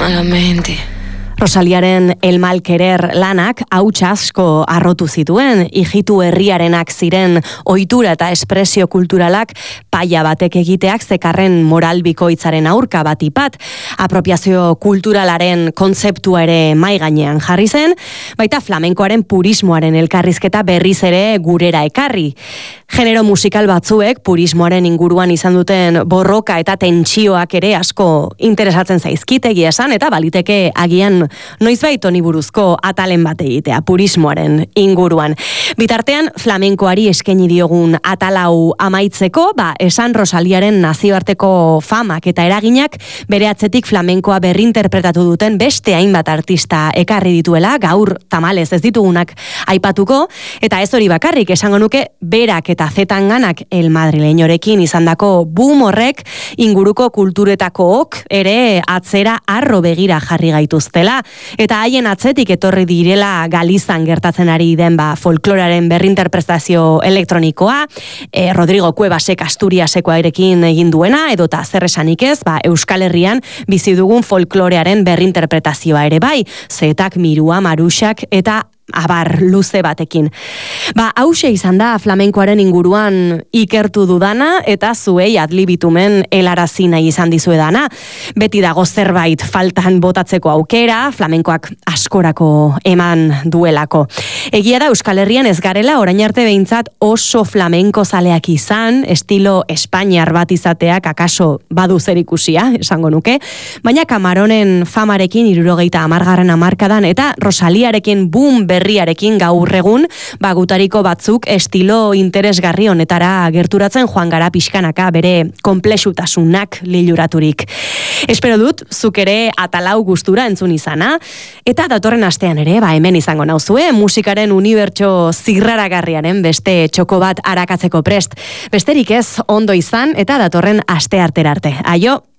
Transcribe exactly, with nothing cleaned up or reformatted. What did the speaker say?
malamente. Rosaliaren El Mal Querer lanak hautsa asko arrotu zituen, hijitu herriarenak ziren ohitura eta espresio kulturalak paia batek egiteak zekarren moral bikoitzaren aurka batipat, apropiazio kulturalaren kontzeptua ere mai gainean jarri zen, baita flamenkoaren purismoaren elkarrizketa berriz ere gurera ekarri. Genero musikal batzuek purismoaren inguruan izan duten borroka eta tentsioak ere asko interesatzen zaizkitegi esan, eta baliteke agian noizbait honi buruzko atalen bat egitea purismoaren inguruan. Bitartean flamenkoari eskaini diogun atalau amaitzeko, ba, esan Rosaliaren nazioarteko famak eta eraginak bere atzetik flamenkoa berrinterpretatu duten beste hainbat artista ekarri dituela, gaur tamalez ez ditugunak aipatuko, eta ez hori bakarrik, esango nuke berak eta zetanganak el madrileñorekin izandako boom horrek inguruko kulturetako ok ere atzera arro begira jarri gaituztela, eta haien atzetik etorri direla Galizan gertatzen ari den ba folkloraren berrinterpretazio elektronikoa, e, Rodrigo Cuevasek Asturiasekoarekin egin duena, edota zer esanik ez, ba Euskal Herrian bizi dugun folklorearen berrinterpretazioa ere bai, Zetak, Mirua, Maruxak eta abar luze batekin. Ba, hause izan da flamenkoaren inguruan ikertu dudana eta zuei adlibitumen helarazi nahi izan dizuedana. Beti dago zerbait faltan botatzeko aukera, flamenkoak askorako eman duelako. Egia da Euskal Herrian ez garela orain arte behintzat oso flamenko zaleak izan, estilo espainiar bat izateak akaso badu zerikusia, esango nuke, baina Camaronen famarekin hirurogeita hamargarren hamarkadan eta Rosaliarekin boom berriarekin gaur egun, ba gutariko batzuk estilo interesgarri honetara gerturatzen joan gara pixkanaka bere konplexutasunak liluraturik. Espero dut, zuk ere atalau gustura entzun izana, eta datorren astean ere, ba hemen izango nauzue, musikaren unibertso zirraragarriaren beste txoko bat arakatzeko prest. Besterik ez ondo izan, eta datorren aste artera arte. Aio!